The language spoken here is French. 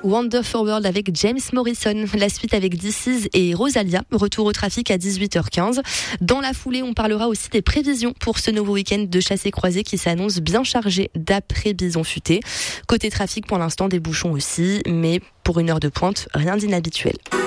Wonderful World avec James Morrison. La suite avec This Is et Rosalia. Retour au trafic à 18h15. Dans la foulée, on parlera aussi des prévisions pour ce nouveau week-end de chassé-croisé qui s'annonce bien chargé d'après Bison Futé. Côté trafic, pour l'instant, des bouchons aussi, mais pour une heure de pointe, rien d'inhabituel.